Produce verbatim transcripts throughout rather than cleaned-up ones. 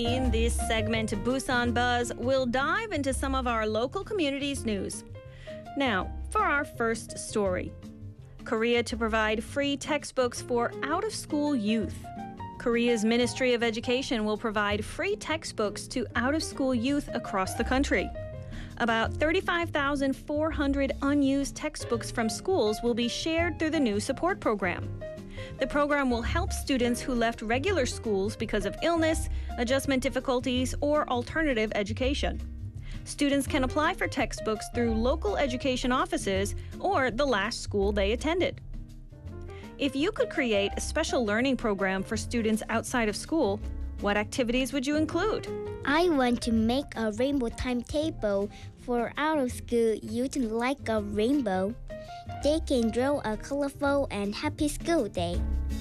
In this segment, Busan Buzz, we'll dive into some of our local communities' news. Now, for our first story. Korea to provide free textbooks for out-of-school youth. Korea's Ministry of Education will provide free textbooks to out-of-school youth across the country. About thirty-five thousand four hundred unused textbooks from schools will be shared through the new support program. The program will help students who left regular schools because of illness, adjustment difficulties, or alternative education. Students can apply for textbooks through local education offices or the last school they attended. If you could create a special learning program for students outside of school, what activities would you include? I want to make a rainbow timetable for out-of-school youth like a rainbow. They can draw a colorful and happy school day.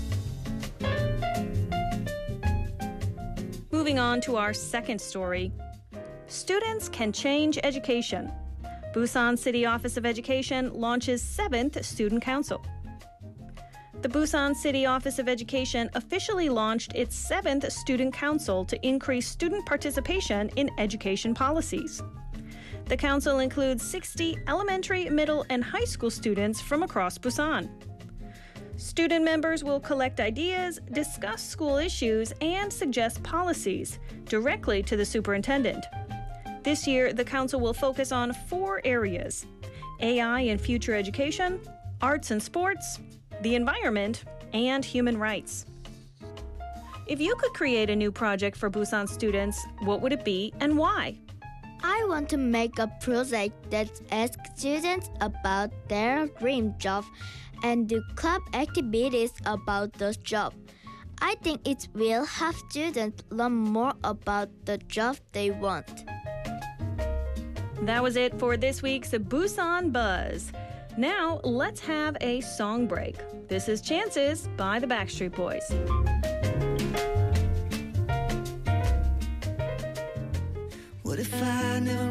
Moving on to our second story. Students can change education. Busan City Office of Education launches seventh Student Council. The Busan City Office of Education officially launched its seventh Student Council to increase student participation in education policies. The council includes sixty elementary, middle, and high school students from across Busan. Student members will collect ideas, discuss school issues, and suggest policies directly to the superintendent. This year, the council will focus on four areas: A I and future education, arts and sports, the environment, and human rights. If you could create a new project for Busan students, what would it be and why? I want to make a project that asks students about their dream job and do club activities about those jobs. I think it will help students learn more about the job they want. That was it for this week's Busan Buzz. Now, let's have a song break. This is Chances by the Backstreet Boys. What if I never